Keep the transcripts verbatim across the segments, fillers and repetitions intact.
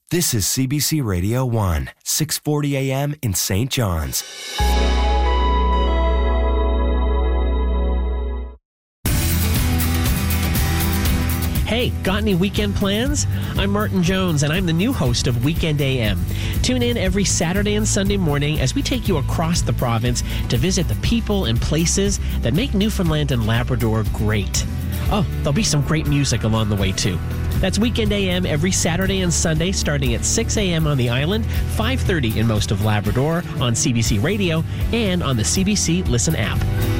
This is C B C Radio one, six forty A M in Saint John's. Hey, got any weekend plans? I'm Martin Jones, and I'm the new host of Weekend A M. Tune in every Saturday and Sunday morning as we take you across the province to visit the people and places that make Newfoundland and Labrador great. Oh, there'll be some great music along the way, too. That's Weekend A M every Saturday and Sunday starting at six A M on the island, five thirty in most of Labrador, on C B C Radio, and on the C B C Listen app.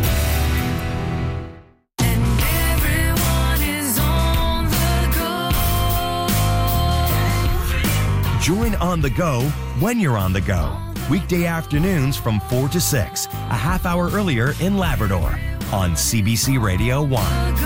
Join On The Go when you're on the go. Weekday afternoons from four to six, a half hour earlier in Labrador, on C B C Radio one.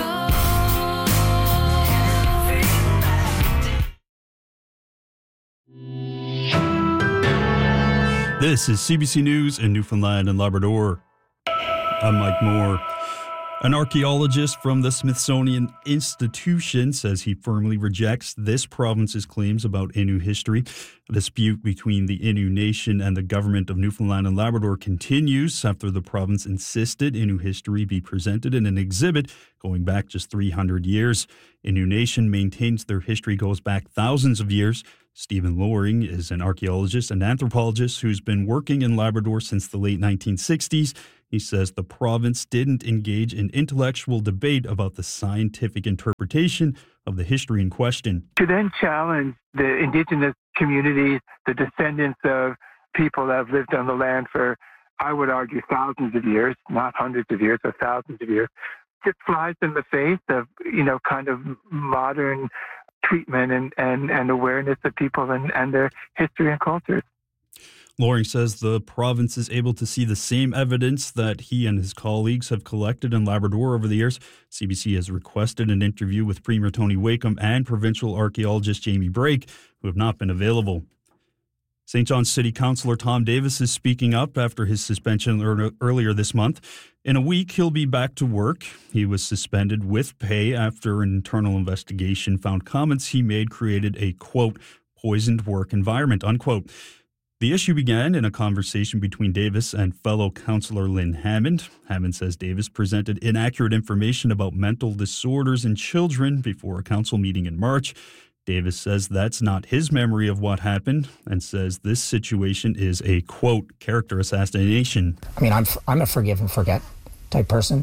This is C B C News in Newfoundland and Labrador. I'm Mike Moore. An archaeologist from the Smithsonian Institution says he firmly rejects this province's claims about Innu history. A dispute between the Innu Nation and the government of Newfoundland and Labrador continues after the province insisted Innu history be presented in an exhibit going back just three hundred years. Innu Nation maintains their history goes back thousands of years. Stephen Loring is an archaeologist and anthropologist who's been working in Labrador since the late nineteen sixties. He says the province didn't engage in intellectual debate about the scientific interpretation of the history in question. To then challenge the Indigenous communities, the descendants of people that have lived on the land for, I would argue, thousands of years, not hundreds of years, but thousands of years, it flies in the face of, you know, kind of modern treatment and, and, and awareness of people and, and their history and cultures. Loring says the province is able to see the same evidence that he and his colleagues have collected in Labrador over the years. C B C has requested an interview with Premier Tony Wakeham and provincial archaeologist Jamie Brake, who have not been available. Saint John's City Councillor Tom Davis is speaking up after his suspension er- earlier this month. In a week, he'll be back to work. He was suspended with pay after an internal investigation found comments he made created a, quote, poisoned work environment, unquote. The issue began in a conversation between Davis and fellow councillor Lynn Hammond. Hammond says Davis presented inaccurate information about mental disorders in children before a council meeting in March. Davis says that's not his memory of what happened and says this situation is a, quote, character assassination. I mean, I'm I'm a forgive and forget type person.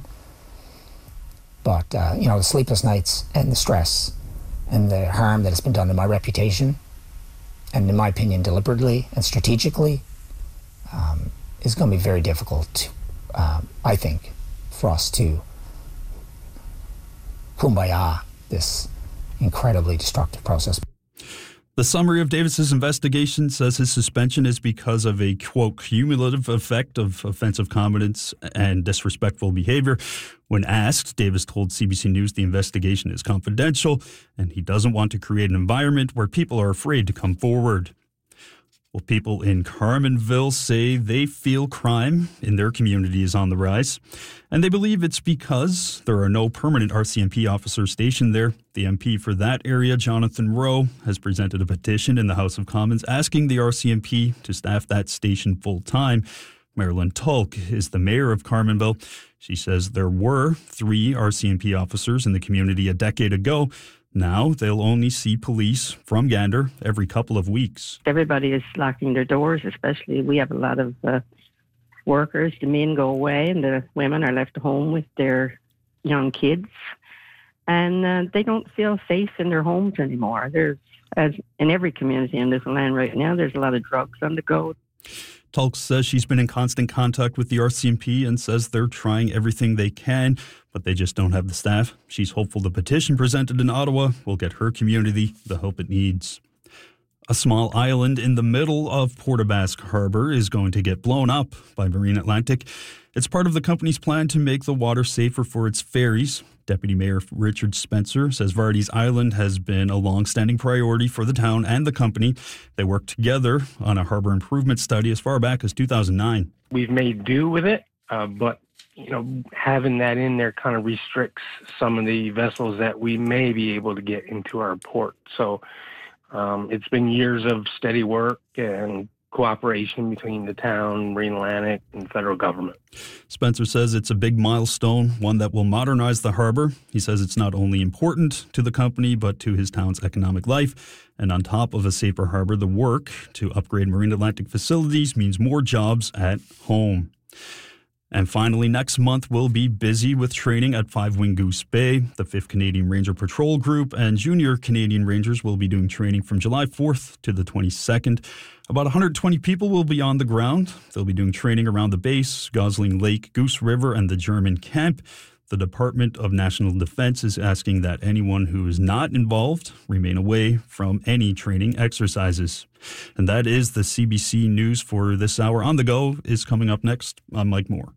But, uh, you know, the sleepless nights and the stress and the harm that has been done to my reputation, and in my opinion, deliberately and strategically, um, is going to be very difficult, to, um, I think, for us to kumbaya this incredibly destructive process. The summary of Davis's investigation says his suspension is because of a, quote, cumulative effect of offensive competence and disrespectful behavior. When asked, Davis told C B C News the investigation is confidential and he doesn't want to create an environment where people are afraid to come forward. Well, people in Carmanville say they feel crime in their community is on the rise, and they believe it's because there are no permanent R C M P officers stationed there. The M P for that area, Jonathan Rowe, has presented a petition in the House of Commons asking the R C M P to staff that station full-time. Marilyn Tulk is the mayor of Carmanville. She says there were three R C M P officers in the community a decade ago. Now they'll only see police from Gander every couple of weeks. Everybody is locking their doors, especially we have a lot of uh, workers. The men go away and the women are left home with their young kids. And uh, they don't feel safe in their homes anymore. There's, as in every community in Newfoundland right now, there's a lot of drugs on the go. Tulk says she's been in constant contact with the R C M P and says they're trying everything they can, but they just don't have the staff. She's hopeful the petition presented in Ottawa will get her community the help it needs. A small island in the middle of Port aux Basques Harbor is going to get blown up by Marine Atlantic. It's part of the company's plan to make the water safer for its ferries. Deputy Mayor Richard Spencer says Vardy's Island has been a long-standing priority for the town and the company. They worked together on a harbor improvement study as far back as two thousand nine. We've made do with it, uh, but you know, having that in there kind of restricts some of the vessels that we may be able to get into our port. So Um, it's been years of steady work and cooperation between the town, Marine Atlantic, and federal government. Spencer says it's a big milestone, one that will modernize the harbor. He says it's not only important to the company, but to his town's economic life. And on top of a safer harbor, the work to upgrade Marine Atlantic facilities means more jobs at home. And finally, next month we'll be busy with training at Five Wing Goose Bay. The fifth Canadian Ranger Patrol Group and Junior Canadian Rangers will be doing training from July fourth to the twenty-second. About one hundred twenty people will be on the ground. They'll be doing training around the base, Gosling Lake, Goose River, and the German camp. The Department of National Defense is asking that anyone who is not involved remain away from any training exercises. And that is the C B C News for this hour. On the Go is coming up next. I'm Mike Moore.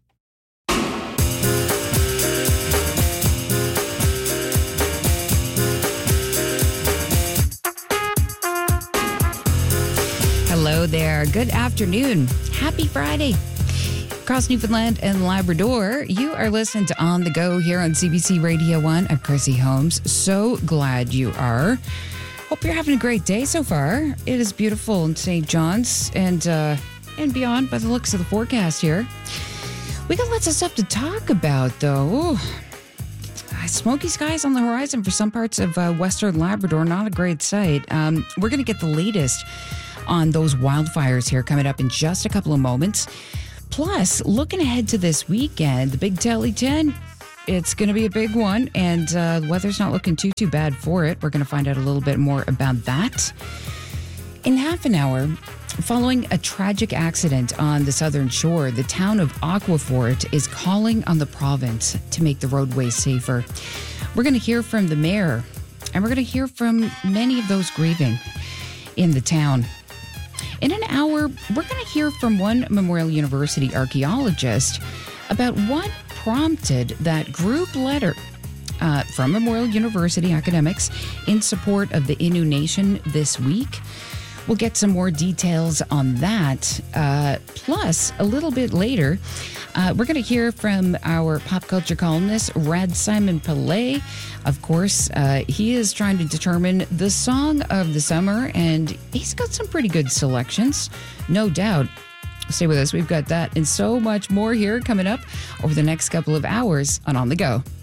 Hello there. Good afternoon. Happy Friday. Across Newfoundland and Labrador, you are listening to On the Go here on C B C Radio one. I'm Chrissy Holmes. So glad you are. Hope you're having a great day so far. It is beautiful in Saint John's and uh, and beyond by the looks of the forecast here. We got lots of stuff to talk about, though. Smoky skies on the horizon for some parts of uh, Western Labrador. Not a great sight. Um, we're going to get the latest on those wildfires here coming up in just a couple of moments. Plus, looking ahead to this weekend, the Big Telly ten, it's going to be a big one, and uh, the weather's not looking too, too bad for it. We're going to find out a little bit more about that. In half an hour, following a tragic accident on the southern shore, the town of Aquafort is calling on the province to make the roadways safer. We're going to hear from the mayor, and we're going to hear from many of those grieving in the town. In an hour, we're going to hear from one Memorial University archaeologist about what prompted that group letter uh, from Memorial University academics in support of the Innu Nation this week. We'll get some more details on that. Uh, plus, a little bit later, uh, we're going to hear from our pop culture columnist, Rad Simon Pillay. Of course, uh, he is trying to determine the song of the summer, and he's got some pretty good selections, no doubt. Stay with us. We've got that and so much more here coming up over the next couple of hours on On the Go.